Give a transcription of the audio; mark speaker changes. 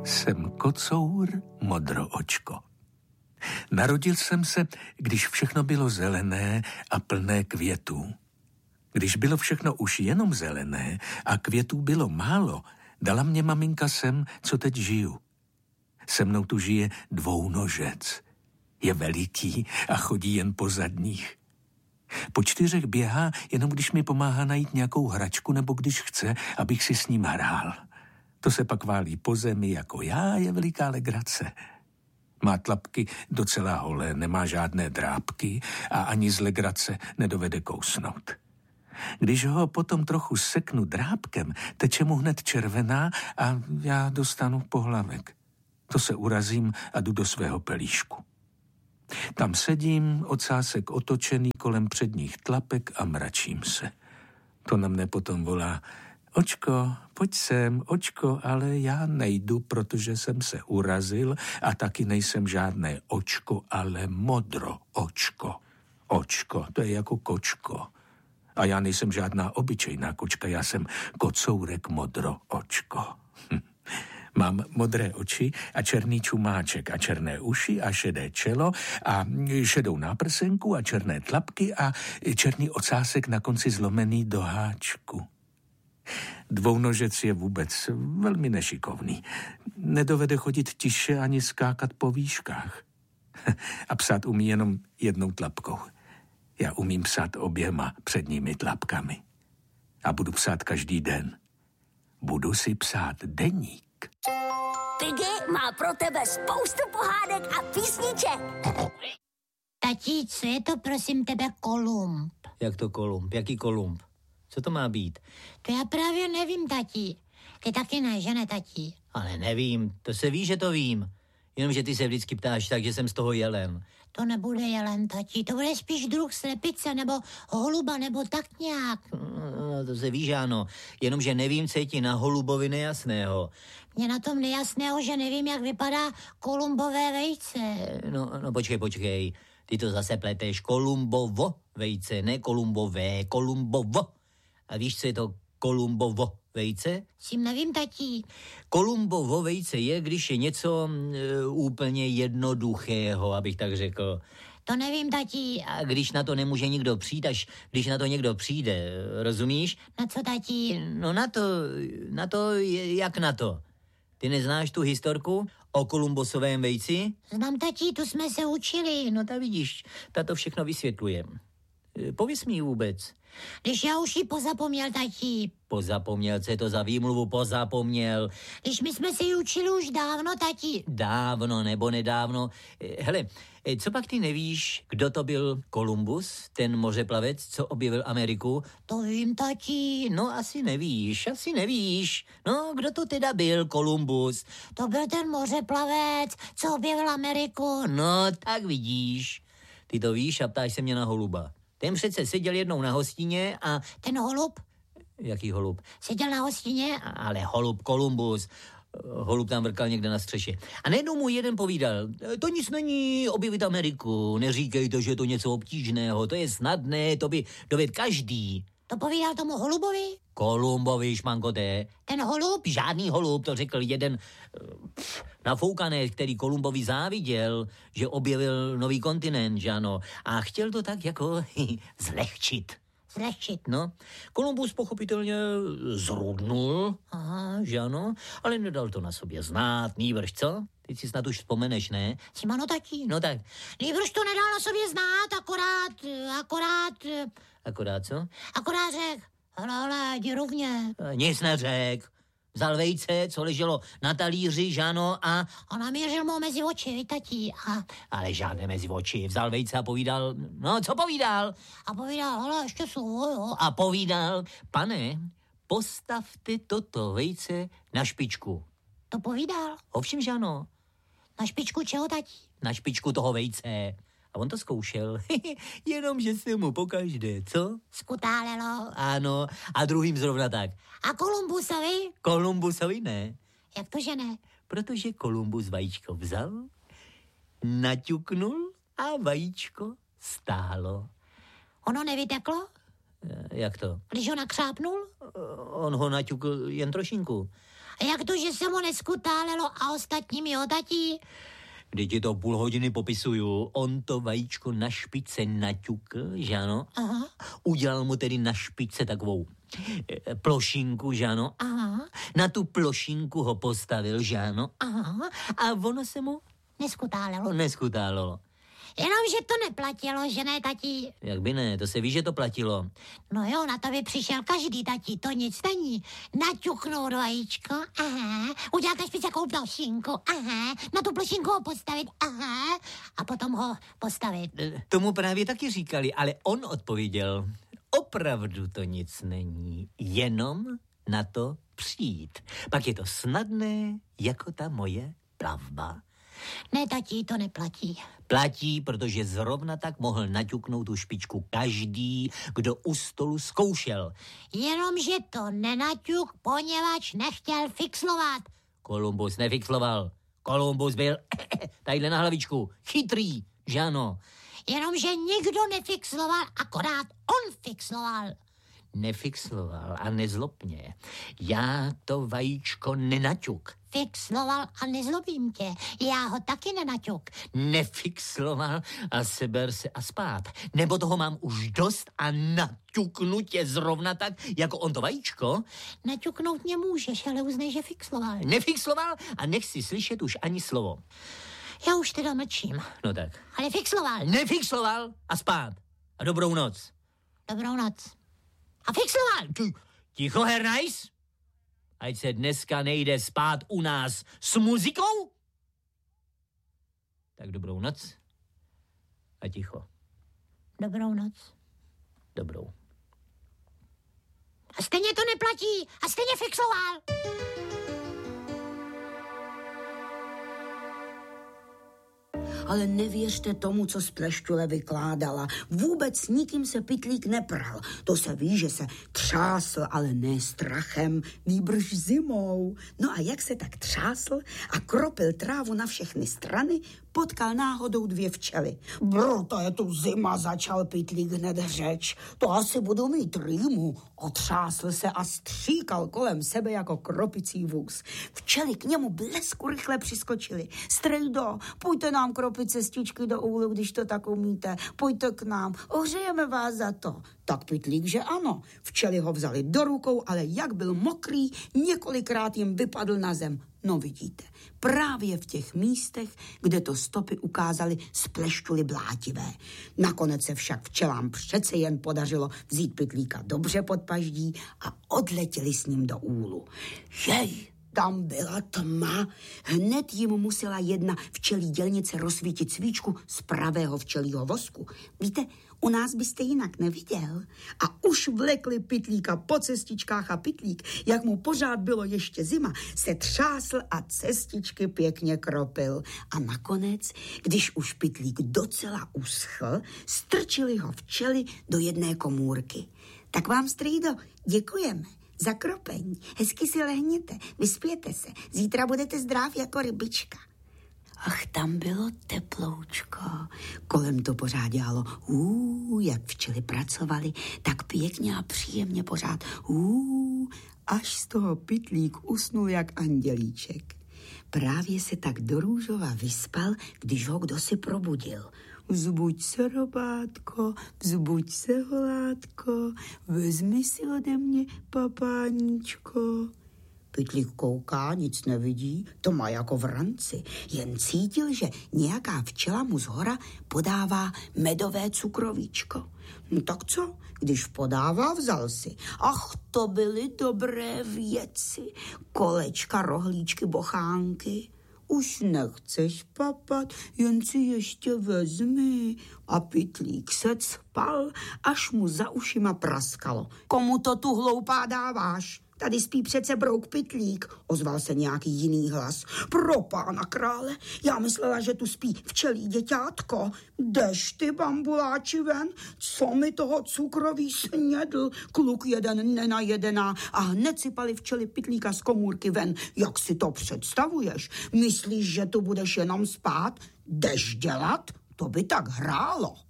Speaker 1: Jsem kocour modroočko. Narodil jsem se, když všechno bylo zelené a plné květů. Když bylo všechno už jenom zelené a květů bylo málo, dala mě maminka sem, co teď žiju. Se mnou tu žije dvounožec. Je veliký a chodí jen po zadních. Po 4 běhá, jenom když mi pomáhá najít nějakou hračku nebo když chce, abych si s ním hrál. To se pak válí po zemi jako já, je veliká legrace. Má tlapky docela holé, nemá žádné drápky a ani z legrace nedovede kousnout. Když ho potom trochu seknu drápkem, teče mu hned červená a já dostanu pohlavek. To se urazím a jdu do svého pelíšku. Tam sedím, ocásek otočený kolem předních tlapek a mračím se. To na mne potom volá: Očko, pojď sem, očko, ale já nejdu, protože jsem se urazil a taky nejsem žádné očko, ale modroočko. Očko, to je jako kočko. A já nejsem žádná obyčejná kočka, já jsem kocourek modroočko. Mám modré oči a černý čumáček a černé uši a šedé čelo a šedou náprsenku a černé tlapky a černý ocásek na konci zlomený do háčku. Dvounožec je vůbec velmi nešikovný. Nedovede chodit tiše ani skákat po výškách. A psát umí jenom jednou tlapkou. Já umím psát oběma předními tlapkami. A budu psát každý den. Budu si psát deník.
Speaker 2: Piggy má pro tebe spoustu pohádek a písniček.
Speaker 3: Tati, co je to, prosím tebe, Kolumb?
Speaker 4: Jak to Kolumb? Jaký Kolumb? Co to má být?
Speaker 3: To já právě nevím, tati. Ty taky ne, že ne, tati?
Speaker 4: Ale nevím, to se ví, že to vím. Jenomže ty se vždycky ptáš tak, že jsem z toho jelen.
Speaker 3: To nebude jelen, tati, to bude spíš druh slepice nebo holuba nebo tak nějak.
Speaker 4: No, to se ví, že ano. Jenomže nevím, co je ti na holubovi nejasného.
Speaker 3: Mně na tom nejasného, že nevím, jak vypadá kolumbové vejce.
Speaker 4: No počkej. Ty to zase pleteš. Kolumbovo vejce, ne kolumbové, kolumbovo. A víš, co je to kolumbovo vejce?
Speaker 3: S tím nevím, tati.
Speaker 4: Kolumbovo vejce je, když je něco úplně jednoduchého, abych tak řekl.
Speaker 3: To nevím, tati.
Speaker 4: A když na to nemůže nikdo přijít, až když na to někdo přijde, rozumíš?
Speaker 3: Na co, tati?
Speaker 4: No na to, jak na to? Ty neznáš tu historku o kolumbosovém vejci?
Speaker 3: Znám, tati, tu jsme se učili.
Speaker 4: No tak vidíš, tato všechno vysvětluje. Pověz mi vůbec.
Speaker 3: Když já už ji pozapomněl, tati.
Speaker 4: Pozapomněl, co je to za výmluvu pozapomněl?
Speaker 3: Když my jsme se ji učili už dávno, tati.
Speaker 4: Dávno nebo nedávno. Hele, co pak ty nevíš, kdo to byl Kolumbus, ten mořeplavec, co objevil Ameriku?
Speaker 3: To vím, tati.
Speaker 4: No, asi nevíš. No, kdo to teda byl, Kolumbus?
Speaker 3: To byl ten mořeplavec, co objevil Ameriku.
Speaker 4: No, tak vidíš. Ty to víš a ptáš se mě na holuba. Ten přece seděl jednou na hostině a...
Speaker 3: Ten holub?
Speaker 4: Jaký holub?
Speaker 3: Seděl na hostině?
Speaker 4: Ale holub Kolumbus. Holub tam vrkal někde na střeše. A najednou mu jeden povídal, to nic není objevit Ameriku, neříkejte, že je to něco obtížného, to je snadné, to by dovedl každý.
Speaker 3: To povídal tomu holubovi?
Speaker 4: Kolumbovi, šmankoté.
Speaker 3: Ten holub?
Speaker 4: Žádný holub, to řekl jeden nafoukaný, který Kolumbovi záviděl, že objevil nový kontinent, že ano. A chtěl to tak jako zlehčit.
Speaker 3: Zlehčit?
Speaker 4: No, Kolumbus pochopitelně zrudnul, že ano, ale nedal to na sobě znát, nýbrž, co? Teď si snad už vzpomeneš, ne?
Speaker 3: Simano, tati.
Speaker 4: No tak.
Speaker 3: Nýbrž to nedal na sobě znát,
Speaker 4: Akorát co?
Speaker 3: Akorát řek, hele, jdi rovně.
Speaker 4: Nic neřek. Vzal vejce, co leželo na talíři, že ano, a
Speaker 3: namířil mu mezi oči, tati.
Speaker 4: Ale žádné mezi oči. Vzal vejce a povídal, no, co povídal?
Speaker 3: A povídal, hele, ještě slovo, jo.
Speaker 4: A povídal, pane, postavte toto vejce na špičku.
Speaker 3: To povídal?
Speaker 4: Ovšem, že ano.
Speaker 3: Na špičku čeho, tati?
Speaker 4: Na špičku toho vejce. A on to zkoušel, jenomže se mu pokaždé, co?
Speaker 3: Skutálelo.
Speaker 4: Ano, a druhým zrovna tak.
Speaker 3: A Kolumbusovi?
Speaker 4: Kolumbusovi ne.
Speaker 3: Jak to, že ne?
Speaker 4: Protože Kolumbus vajíčko vzal, naťuknul a vajíčko stálo.
Speaker 3: Ono nevyteklo?
Speaker 4: Jak to?
Speaker 3: Když ho nakřápnul?
Speaker 4: On ho naťukl jen trošinku.
Speaker 3: A jak to, že se mu neskutálelo a ostatním jo, tatí?
Speaker 4: Když ti to půl hodiny popisuju, on to vajíčko na špice naťukl, že ano?
Speaker 3: Aha.
Speaker 4: Udělal mu tedy na špice takovou plošinku, že ano?
Speaker 3: Aha.
Speaker 4: Na tu plošinku ho postavil, že ano?
Speaker 3: Aha.
Speaker 4: A ono se mu
Speaker 3: Neskutálelo.
Speaker 4: neskutálilo.
Speaker 3: Jenomže to neplatilo, že ne, tatí?
Speaker 4: Jak by ne, to se ví, že to platilo.
Speaker 3: No jo, na to by přišel každý, tatí, to nic není. Naťuknout vajíčko, aha, udělat na špice takovou plošinku, aha, na tu plošinku ho postavit, aha, a potom ho postavit.
Speaker 4: Tomu právě taky říkali, ale on odpověděl, opravdu to nic není, jenom na to přijít. Pak je to snadné, jako ta moje plavba.
Speaker 3: Ne, tatí, to neplatí.
Speaker 4: Platí, protože zrovna tak mohl naťuknout tu špičku každý, kdo u stolu zkoušel.
Speaker 3: Jenomže to nenaťuk, poněvadž nechtěl fixlovat.
Speaker 4: Kolumbus nefixloval. Kolumbus byl tadyhle na hlavičku. Chytrý, že ano?
Speaker 3: Jenomže nikdo nefixloval, akorát on fixloval.
Speaker 4: Nefixloval a nezlob mě. Já to vajíčko nenaťuk.
Speaker 3: Fixloval a nezlobím tě. Já ho taky nenaťuk.
Speaker 4: Nefixloval a seber se a spát. Nebo toho mám už dost a naťuknu tě zrovna tak, jako on to vajíčko.
Speaker 3: Naťuknout mě můžeš, ale uznej, že fixloval.
Speaker 4: Nefixloval a nechci slyšet už ani slovo.
Speaker 3: Já už teda mlčím.
Speaker 4: No tak.
Speaker 3: Ale fixloval.
Speaker 4: Nefixloval a spát. A dobrou noc.
Speaker 3: Dobrou noc. A fixloval.
Speaker 4: Ticho, Herr Nice. Ať se dneska nejde spát u nás s muzikou. Tak dobrou noc a ticho.
Speaker 3: Dobrou noc.
Speaker 4: Dobrou.
Speaker 3: A stejně to neplatí. A stejně fixloval.
Speaker 5: Ale nevěřte tomu, co Splešťule vykládala. Vůbec s nikým se Pytlík nepral. To se ví, že se třásl, ale ne strachem, nýbrž zimou. No a jak se tak třásl a kropil trávu na všechny strany, potkal náhodou 2 včely. To je tu zima, začal Pytlík hned řeč. To asi budu mít rýmu. Otřásl se a stříkal kolem sebe jako kropicí vůz. Včely k němu blesku rychle přiskočili. Strejdo, pojďte nám kropit cestičky do úlu, když to tak umíte. Pojďte k nám, ohřejeme vás za to. Tak Pytlík, že ano. Včely ho vzali do rukou, ale jak byl mokrý, několikrát jim vypadl na zem. No vidíte, právě v těch místech, kde to stopy ukázaly Splešťuly blátivé. Nakonec se však včelám přece jen podařilo vzít Pytlíka dobře pod paždí a odletěli s ním do úlu. Jej, tam byla tma. Hned jim musela jedna včelí dělnice rozsvítit svíčku z pravého včelího vosku. Víte, u nás byste jinak neviděl. A už vlekli Pytlíka po cestičkách a Pytlík, jak mu pořád bylo ještě zima, se třásl a cestičky pěkně kropil. A nakonec, když už Pytlík docela uschl, strčili ho včely do jedné komůrky. Tak vám, strýdo, děkujeme za kropení. Hezky si lehněte, vyspěte se. Zítra budete zdrav jako rybička. Ach, tam bylo teploučko. Kolem to pořád dělalo jak včely pracovali, tak pěkně a příjemně pořád až z toho Pytlík usnul jak andělíček. Právě se tak do růžova vyspal, když ho kdosi probudil. Vzbuď se, robátko, vzbuď se, holátko, vezmi si ode mě papáníčko. Pytlík kouká, nic nevidí, to má jako v ranci. Jen cítil, že nějaká včela mu zhora podává medové cukrovíčko. No tak co? Když podává, vzal si. Ach, to byly dobré věci. Kolečka, rohlíčky, bochánky. Už nechceš papat, jen si ještě vezmi. A Pytlík se cpal, až mu za ušima praskalo. Komu to tu hloupá dáváš? Tady spí přece brouk Pytlík, ozval se nějaký jiný hlas. Pro pána krále, já myslela, že tu spí včelí děťátko. Jdeš ty, bambuláči, ven, co mi toho cukroví snědl. Kluk jeden nenajedená a hned sypali včely Pytlíka z komůrky ven. Jak si to představuješ? Myslíš, že tu budeš jenom spát? Jdeš dělat? To by tak hrálo.